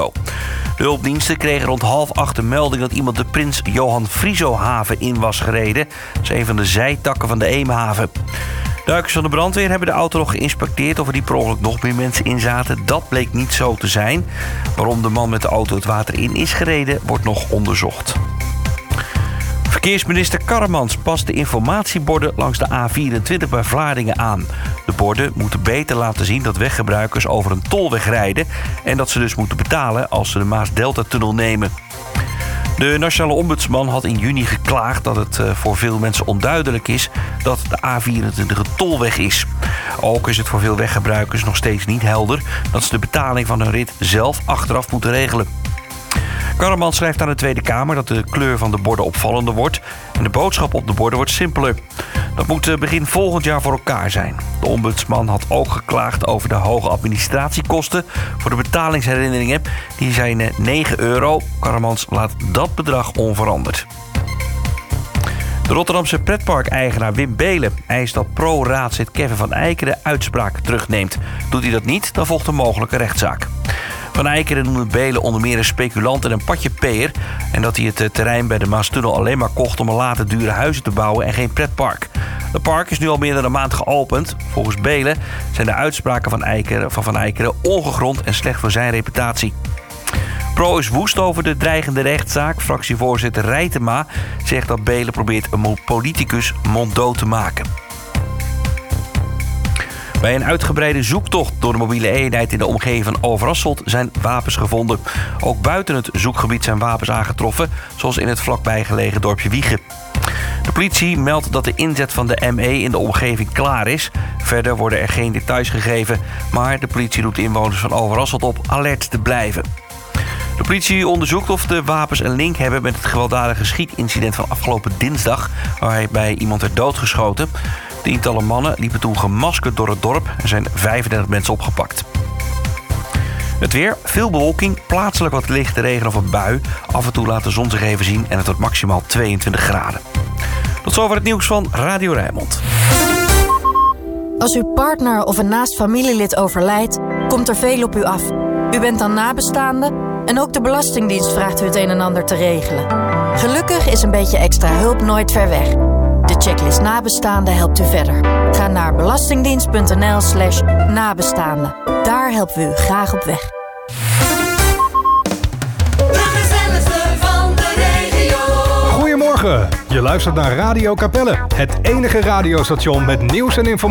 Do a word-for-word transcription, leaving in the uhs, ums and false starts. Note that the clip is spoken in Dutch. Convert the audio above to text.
auto. De hulpdiensten kregen rond half acht de melding dat iemand de Prins Johan Frieso-haven in was gereden. Dat is een van de zijtakken van de Eemhaven. Duikers van de brandweer hebben de auto nog geïnspecteerd of er die per ongeluk nog meer mensen in zaten. Dat bleek niet zo te zijn. Waarom de man met de auto het water in is gereden, wordt nog onderzocht. Verkeersminister Karremans past de informatieborden langs de A vierentwintig bij Vlaardingen aan. De borden moeten beter laten zien dat weggebruikers over een tolweg rijden en dat ze dus moeten betalen als ze de Maas-Delta-tunnel nemen. De Nationale Ombudsman had in juni geklaagd dat het voor veel mensen onduidelijk is dat de A vierentwintig een tolweg is. Ook is het voor veel weggebruikers nog steeds niet helder dat ze de betaling van hun rit zelf achteraf moeten regelen. Karremans schrijft aan de Tweede Kamer dat de kleur van de borden opvallender wordt en de boodschap op de borden wordt simpeler. Dat moet begin volgend jaar voor elkaar zijn. De ombudsman had ook geklaagd over de hoge administratiekosten voor de betalingsherinneringen. Die zijn negen euro. Karremans laat dat bedrag onveranderd. De Rotterdamse pretparkeigenaar Wim Beelen eist dat pro-raadslid Kevin van Eijkeren uitspraak terugneemt. Doet hij dat niet, dan volgt een mogelijke rechtszaak. Van Eijkeren noemde Beelen onder meer een speculant en een patjepeer en dat hij het terrein bij de Maastunnel alleen maar kocht om er later dure huizen te bouwen en geen pretpark. Het park is nu al meer dan een maand geopend. Volgens Beelen zijn de uitspraken van, Eijkeren, van Van Eijkeren ongegrond en slecht voor zijn reputatie. Pro is woest over de dreigende rechtszaak. Fractievoorzitter Rijtema zegt dat Beelen probeert een politicus monddood te maken. Bij een uitgebreide zoektocht door de mobiele eenheid in de omgeving van Overasselt zijn wapens gevonden. Ook buiten het zoekgebied zijn wapens aangetroffen, zoals in het vlakbij gelegen dorpje Wiegen. De politie meldt dat de inzet van de M E in de omgeving klaar is. Verder worden er geen details gegeven, maar de politie roept inwoners van Overasselt op alert te blijven. De politie onderzoekt of de wapens een link hebben met het gewelddadige schietincident van afgelopen dinsdag, waarbij iemand werd doodgeschoten. Tientallen mannen liepen toen gemaskerd door het dorp. Er zijn vijfendertig mensen opgepakt. Het weer, veel bewolking, plaatselijk wat lichte regen of een bui. Af en toe laat de zon zich even zien en het wordt maximaal tweeëntwintig graden. Tot zover het nieuws van Radio Rijnmond. Als uw partner of een naast familielid overlijdt, komt er veel op u af. U bent dan nabestaande en ook de Belastingdienst vraagt u het een en ander te regelen. Gelukkig is een beetje extra hulp nooit ver weg. De checklist nabestaanden helpt u verder. Ga naar belastingdienst.nl slash nabestaanden. Daar helpen we u graag op weg. Goedemorgen, je luistert naar Radio Capelle. Het enige radiostation met nieuws en informatie.